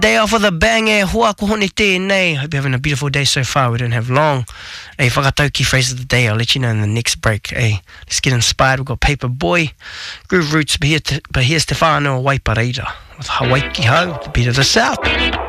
Day off of the bang e hoa ko hone tēnei. Hope you're having a beautiful day so far. We don't have long. Hey, whakatau ki phrase of the day. I'll let you know in the next break. Hey, let's get inspired. We've got Paper Boy, Groove Roots, but here's Stefano Waipareira with Hawaii Ho, the beat of the South.